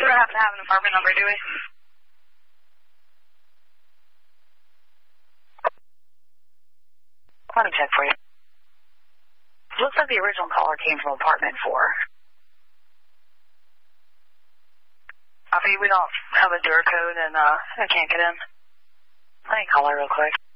We don't have to have an apartment number, do we? Let me check for you. Looks like the original caller came from apartment 4. Copy, we don't have a door code and I can't get in. Let me call her real quick.